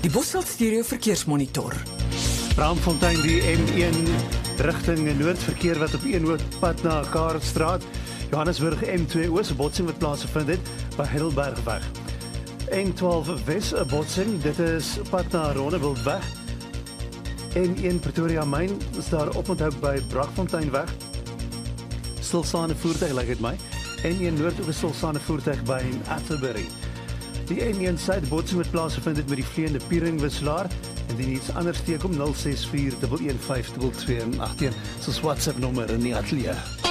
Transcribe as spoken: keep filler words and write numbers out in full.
Die Bosveld Stereo Verkeersmonitor. Braamfontein die M een rigting in noordverkeer wat op een pad na Kaartstraat. Johannesburg M twee Oos, 'n botsing wat plaasgevind het by Heidelbergweg. N twaalf Wes, 'n botsing, dit is pad na Rondewildweg. N een Pretoria Myn is daar oponthoud by Brakfonteinweg. Stilstaande voertuig lyk dit my. N een Noord ook 'n stilstaande voertuig by Atterbury. Die N een Suid botsing wat plaasgevind het met die vleiende Pieringwisselaar. Indien iets anders steek om nul ses vier een een vyf twee twee agt een, soos WhatsApp nommer in die ateljee.